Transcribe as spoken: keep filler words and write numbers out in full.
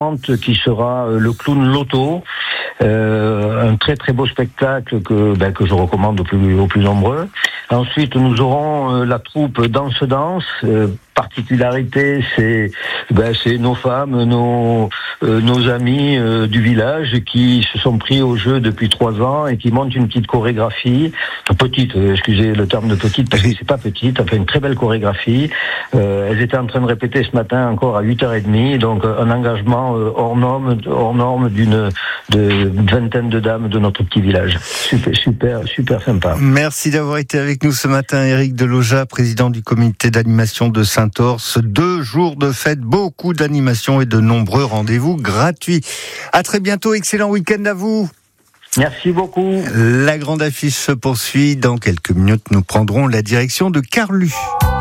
qui sera le clown Loto, euh, un très très beau spectacle que ben, que je recommande aux plus, aux plus nombreux. Ensuite, nous aurons euh, la troupe Danse Danse. Euh, particularité, c'est ben, c'est nos femmes, nos euh, nos amis euh, du village qui se sont pris au jeu depuis trois ans et qui montent une petite chorégraphie, petite, euh, excusez le terme de petite parce que c'est pas petite, enfin une très belle chorégraphie. Euh, elles étaient en train de répéter ce matin encore à huit heures trente, donc un engagement euh, hors norme, hors norme d'une de vingtaine de dames de notre petit village. Super, super, super sympa. Merci d'avoir été avec nous ce matin, Éric Deloja, président du comité d'animation de Saint-Orse. Deux jours de fête, beaucoup d'animations et de nombreux rendez-vous gratuits. À très bientôt, excellent week-end à vous. Merci beaucoup. La grande affiche se poursuit. Dans quelques minutes, nous prendrons la direction de Carlu.